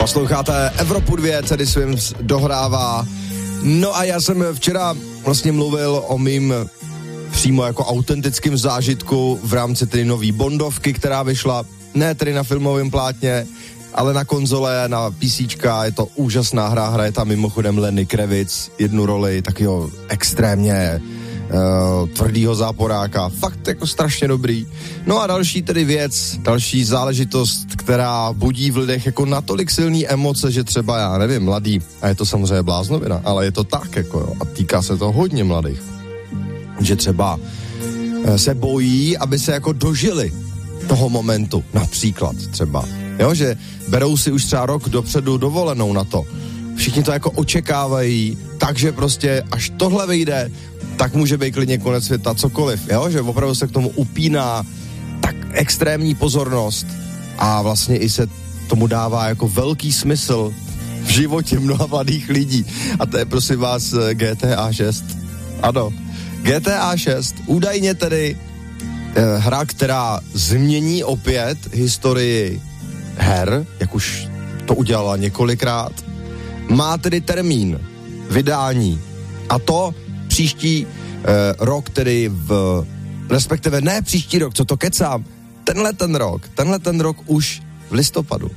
Posloucháte Evropu 2, Cedy Swims dohrává. No a já jsem včera vlastně mluvil o mým přímo jako autentickým zážitku v rámci tedy nový Bondovky, která vyšla, ne tedy na filmovém plátně, ale na konzole, na PCčka, je to úžasná hra, hraje tam mimochodem Lenny Kravitz, jednu roli takového extrémně tvrdýho záporáka, fakt jako strašně dobrý. No a další tedy věc, další záležitost, která budí v lidech jako natolik silný emoce, že třeba, já nevím, mladý, a je to samozřejmě bláznovina, ale je to tak jako jo, a týká se to hodně mladých, že třeba se bojí, aby se jako dožili toho momentu, například třeba, jo, že berou si už třeba rok dopředu dovolenou na to. Všichni to jako očekávají, takže prostě až tohle vyjde, tak může být klidně konec světa, cokoliv, jo, že opravdu se k tomu upíná tak extrémní pozornost a vlastně i se tomu dává jako velký smysl v životě mnoha mladých lidí. A to je prosím vás GTA 6. Ano, GTA 6, údajně tedy hra, která změní opět historii her, jak už to udělala několikrát, má tedy termín vydání a to příští rok, tedy respektive ne příští rok, co to kecám, tenhle ten rok už v listopadu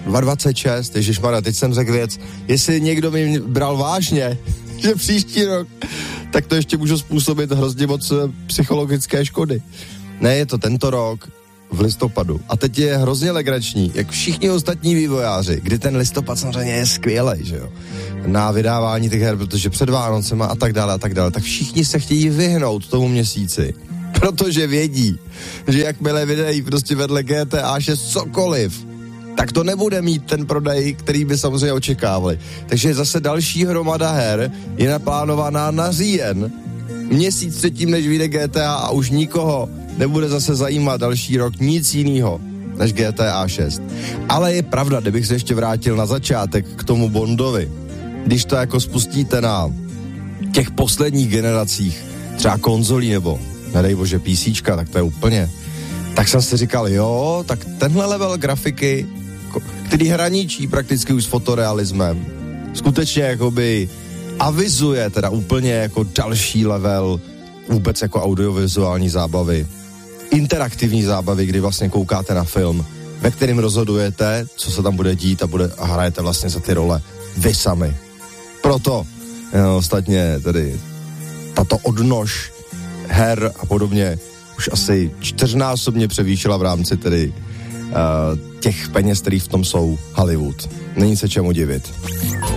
2026, ježišmarja, teď jsem řekl věc, jestli někdo mi bral vážně, že příští rok, tak to ještě můžu způsobit hrozně moc psychologické škody. Ne, je to tento rok v listopadu. A teď je hrozně legrační, jak všichni ostatní vývojáři, kdy ten listopad samozřejmě je skvělej, že jo, na vydávání těch her, protože před Vánocema a tak dále, tak všichni se chtějí vyhnout tomu měsíci, protože vědí, že jakmile vydají prostě vedle GTA 6 cokoliv, tak to nebude mít ten prodej, který by samozřejmě očekávali. Takže zase další hromada her je naplánovaná na říjen, měsíc předtím, než vyjde GTA a už nikoho nebude zase zajímat další rok nic jiného než GTA 6. Ale je pravda, kdybych se ještě vrátil na začátek k tomu Bondovi, když to jako spustíte na těch posledních generacích, třeba konzolí nebo nedej bože PCčka, tak to je úplně, tak jsem si říkal, jo, tak tenhle level grafiky, který hraničí prakticky už s fotorealismem, skutečně jakoby avizuje teda úplně jako další level vůbec jako audiovizuální zábavy, interaktivní zábavy, kdy vlastně koukáte na film, ve kterém rozhodujete, co se tam bude dít a hrajete vlastně za ty role vy sami. Proto ostatně tedy tato odnož her a podobně už asi 4násobně převýšila v rámci tedy těch peněz, který v tom jsou Hollywood. Není se čemu divit.